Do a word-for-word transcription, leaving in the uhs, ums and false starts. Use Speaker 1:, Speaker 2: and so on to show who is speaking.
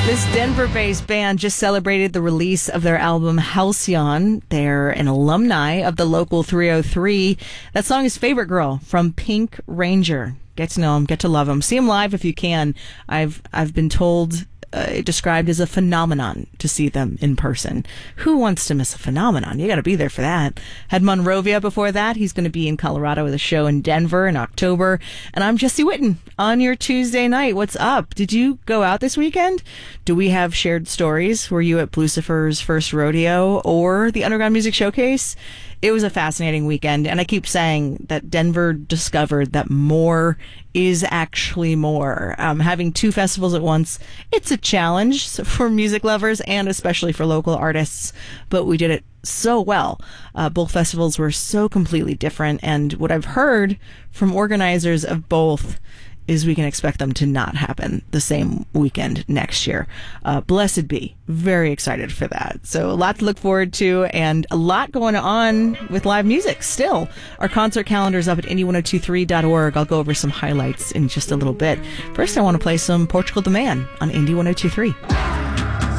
Speaker 1: This Denver-based band just celebrated the release of their album Halcyon. They're an alumni of the local three oh three. That song is Favorite Girl from Pink Ranger. Get to know them, get to love them. See them live if you can. I've I've been told uh, described as a phenomenon to see them in person. Who wants to miss a phenomenon? You got to be there for that. Had Monrovia before that. He's going to be in Colorado with a show in Denver in October. And I'm Jesse Witten on your Tuesday night. What's up? Did you go out this weekend? Do we have shared stories? Were you at Blucifer's first rodeo or the Underground Music Showcase? It was a fascinating weekend, and I keep saying that Denver discovered that more is actually more. Um, having two festivals at once, it's a challenge for music lovers and especially for local artists, but we did it so well. Uh, both festivals were so completely different, and what I've heard from organizers of both is we can expect them to not happen the same weekend next year. Uh, blessed be. Very excited for that. So a lot to look forward to and a lot going on with live music still. Our concert calendar is up at indie ten twenty-three dot org. I'll go over some highlights in just a little bit. First, I want to play some Portugal the Man on Indie ten twenty-three.